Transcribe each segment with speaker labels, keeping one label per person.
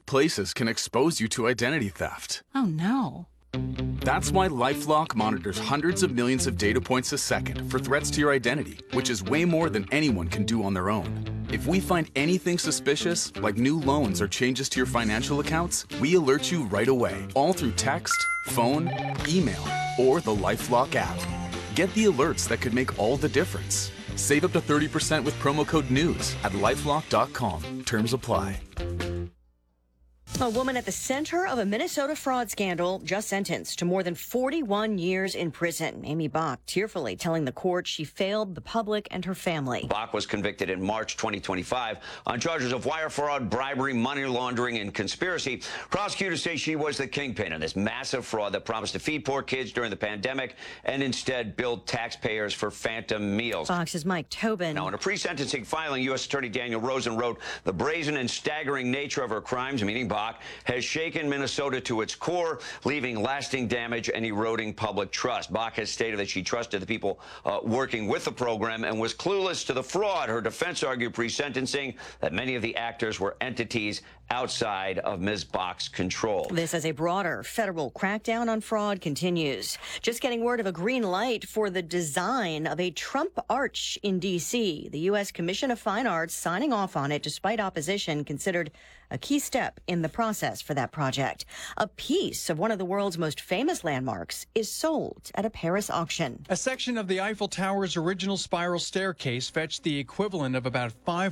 Speaker 1: places can expose you to identity theft.
Speaker 2: Oh, no.
Speaker 1: That's why LifeLock monitors hundreds of millions of data points a second for threats to your identity, which is way more than anyone can do on their own. If we find anything suspicious, like new loans or changes to your financial accounts, we alert you right away, all through text, phone, email, or the LifeLock app. Get the alerts that could make all the difference. Save up to 30% with promo code NEWS at lifelock.com. Terms apply.
Speaker 3: A woman at the center of a Minnesota fraud scandal just sentenced to more than 41 years in prison. Amy Bach tearfully telling the court she failed the public and her family.
Speaker 4: Bach was convicted in March 2025 on charges of wire fraud, bribery, money laundering, and conspiracy. Prosecutors say she was the kingpin in this massive fraud that promised to feed poor kids during the pandemic and instead billed taxpayers for phantom meals.
Speaker 3: Fox's Mike Tobin.
Speaker 4: Now, in a pre-sentencing filing, U.S. Attorney Daniel Rosen wrote, the brazen and staggering nature of her crimes, meaning Bach, has shaken Minnesota to its core, leaving lasting damage and eroding public trust. Bach has stated that she trusted the people working with the program and was clueless to the fraud. Her defense argued pre-sentencing that many of the actors were entities outside of Ms. Bach's control.
Speaker 3: This as a broader federal crackdown on fraud continues. Just getting word of a green light for the design of a Trump arch in D.C. The U.S. Commission of Fine Arts signing off on it despite opposition, considered a key step in the process for that project. A piece of one of the world's most famous landmarks is sold at a Paris auction.
Speaker 5: A section of the Eiffel Tower's original spiral staircase fetched the equivalent of about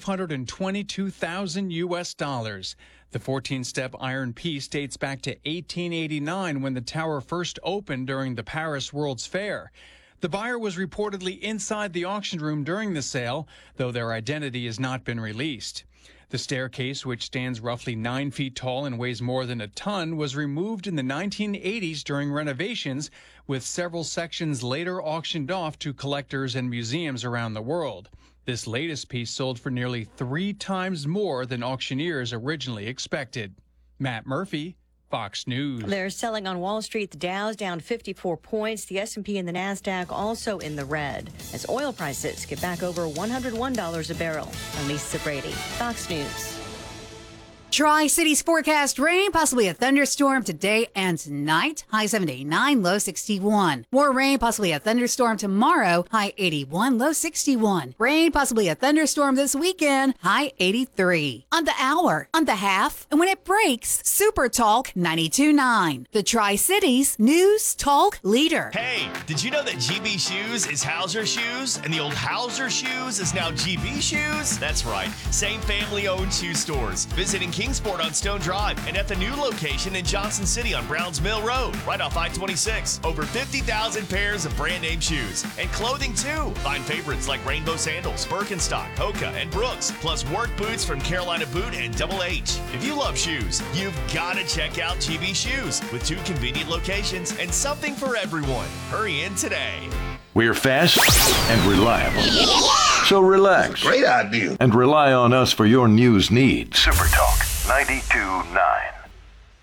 Speaker 5: $522,000 US. The 14-step iron piece dates back to 1889 when the tower first opened during the Paris World's Fair. The buyer was reportedly inside the auction room during the sale, though their identity has not been released. The staircase, which stands roughly 9 feet tall and weighs more than a ton, was removed in the 1980s during renovations, with several sections later auctioned off to collectors and museums around the world. This latest piece sold for nearly 3 times more than auctioneers originally expected. Matt Murphy, Fox News.
Speaker 3: They're selling on Wall Street. The Dow's down 54 points. The S&P and the NASDAQ also in the red as oil prices get back over $101 a barrel. I'm Lisa Brady, Fox News.
Speaker 2: Tri-Cities forecast rain, possibly a thunderstorm today and tonight. High 79, low 61. More rain, possibly a thunderstorm tomorrow. High 81, low 61. Rain, possibly a thunderstorm this weekend. High 83. On the hour, on the half, and when it breaks, Super Talk 92.9. The Tri-Cities News Talk Leader.
Speaker 6: Hey, did you know that GB Shoes is Hauser Shoes and the old Hauser Shoes is now GB Shoes? That's right. Same family-owned shoe stores. Visiting Kingsport on Stone Drive and at the new location in Johnson City on Browns Mill Road, right off I-26. Over 50,000 pairs of brand name shoes and clothing too. Find favorites like Rainbow Sandals, Birkenstock, Hoka, and Brooks, plus work boots from Carolina Boot and Double H. If you love shoes, you've got to check out GB Shoes with 2 convenient locations and something for everyone. Hurry in today.
Speaker 7: We're fast and reliable. So relax.
Speaker 8: Great idea.
Speaker 7: And rely on us for your news needs. Super Talk 92.9.